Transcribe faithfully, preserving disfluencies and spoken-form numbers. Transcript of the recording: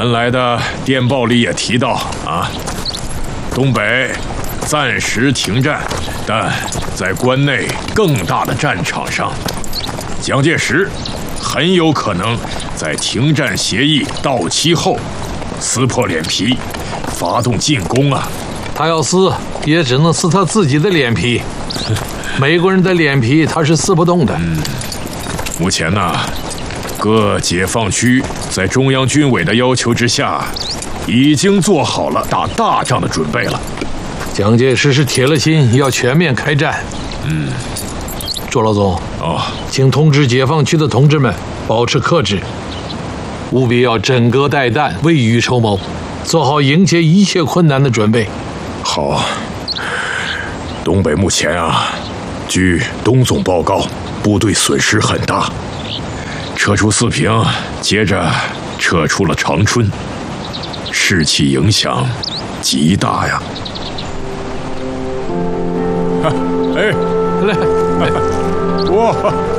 传来的电报里也提到啊，东北暂时停战，但在关内更大的战场上，蒋介石很有可能在停战协议到期后撕破脸皮，发动进攻啊！ 他要撕，也只能撕他自己的脸皮。美国人的脸皮他是撕不动的。 嗯，目前呢，各解放区在中央军委的要求之下，已经做好了打大仗的准备了。 蒋介石是铁了心要全面开战。 嗯， 卓老总， 哦， 请通知解放区的同志们保持克制，务必要枕戈待旦，未雨绸缪，做好迎接一切困难的准备。 好，东北目前啊，据东总报告，部队损失很大，撤出四平，接着撤出了长春，士气影响极大呀。哎， 来， 哇！